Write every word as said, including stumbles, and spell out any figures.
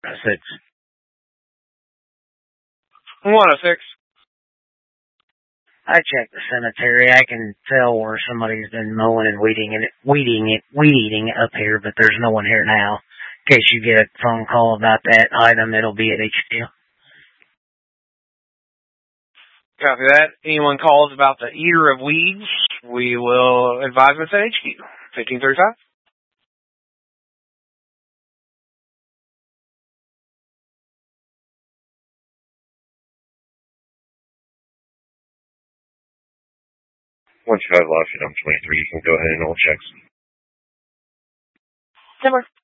Six. one oh six. I checked the cemetery. I can tell where somebody's been mowing and weeding it, weeding it, weed eating it up here, but there's no one here now. In case you get a phone call about that item, it'll be at H Q. Copy that. Anyone calls about the eater of weeds, we will advise them at H Q. fifteen thirty-five. Once you have lost your number twenty-three, you can go ahead and all checks. Number.